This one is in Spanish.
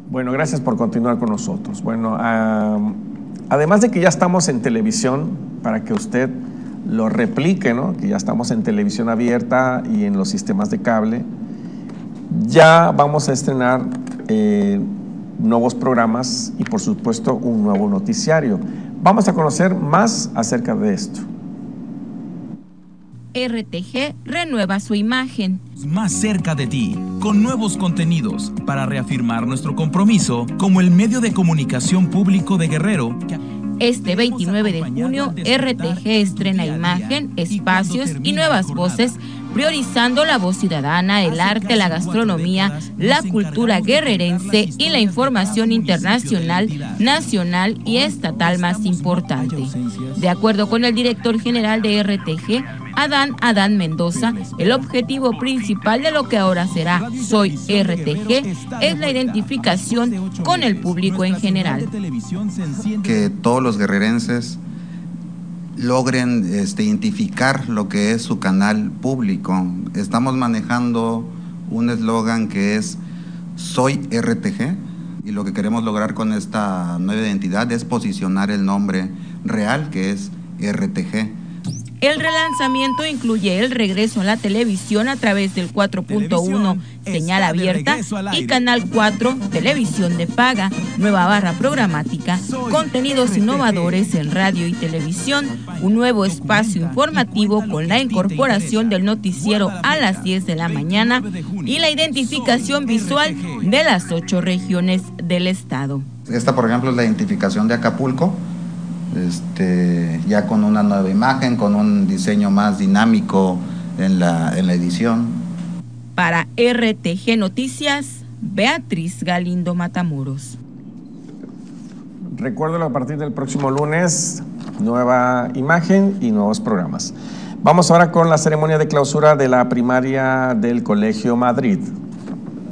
Bueno, gracias por continuar con nosotros. Bueno, además de que ya estamos en televisión, para que usted lo replique, ¿no? Que ya estamos en televisión abierta y en los sistemas de cable, ya vamos a estrenar nuevos programas y, por supuesto, un nuevo noticiario. Vamos a conocer más acerca de esto. RTG renueva su imagen. Más cerca de ti, con nuevos contenidos, para reafirmar nuestro compromiso como el medio de comunicación público de Guerrero. Este 29 de junio, RTG estrena imagen, espacios y nuevas voces, priorizando la voz ciudadana, el arte, la gastronomía, la cultura guerrerense y la información internacional, nacional y estatal más importante. De acuerdo con el director general de RTG, Adán Mendoza, el objetivo principal de lo que ahora será Soy RTG es la identificación con el público en general. Que todos los guerrerenses logren identificar lo que es su canal público. Estamos manejando un eslogan que es Soy RTG, y lo que queremos lograr con esta nueva identidad es posicionar el nombre real, que es RTG. El relanzamiento incluye el regreso a la televisión a través del 4.1 señal abierta y Canal 4 televisión de paga, nueva barra programática, contenidos innovadores en radio y televisión, un nuevo espacio informativo con la incorporación del noticiero a las 10 de la mañana y la identificación visual de las 8 regiones del estado. Esta, por ejemplo, es la identificación de Acapulco. Ya con una nueva imagen, con un diseño más dinámico en la edición. Para RTG Noticias, Beatriz Galindo Matamoros. Recuérdalo, a partir del próximo lunes, nueva imagen y nuevos programas. Vamos ahora con la ceremonia de clausura de la primaria del Colegio Madrid.